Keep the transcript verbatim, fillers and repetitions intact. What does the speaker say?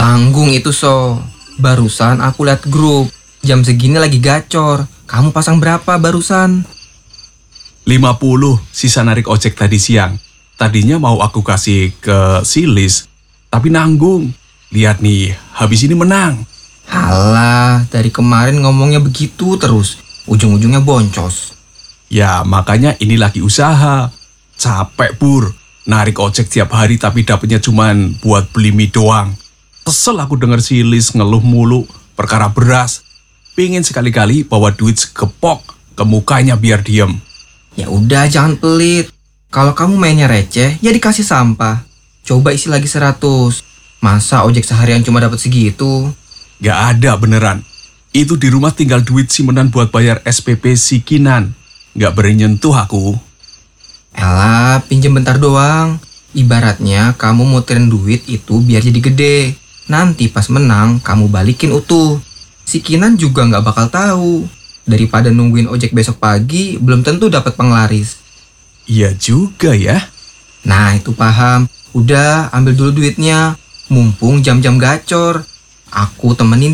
Nanggung itu so. Barusan aku lihat grup. Jam segini lagi gacor. Kamu pasang berapa barusan? lima puluh sisa narik ojek tadi siang. Tadinya mau aku kasih ke si Liz, tapi nanggung. Lihat nih, habis ini menang. Halah, dari kemarin ngomongnya begitu terus. Ujung-ujungnya boncos. Ya, makanya ini lagi usaha. Capek, Pur. Narik ojek tiap hari tapi dapetnya cuman buat beli mie doang. Kesel aku denger si Liz ngeluh mulu perkara beras. Pengen sekali-kali bawa duit segepok ke mukanya biar diem. Ya udah, jangan pelit. Kalau kamu mainnya receh, ya dikasih sampah. Coba isi lagi seratus. Masa ojek seharian cuma dapat segitu? Gak ada beneran. Itu di rumah tinggal duit simenan buat bayar S P P si Kinan. Gak berani nyentuh aku. Elah, pinjem bentar doang. Ibaratnya kamu muterin duit itu biar jadi gede. Nanti pas menang, kamu balikin utuh. Si Kinan juga gak bakal tahu. Daripada nungguin ojek besok pagi, belum tentu dapat penglaris. Iya juga ya. Nah, itu paham. Udah, ambil dulu duitnya. Mumpung jam-jam gacor. Aku temenin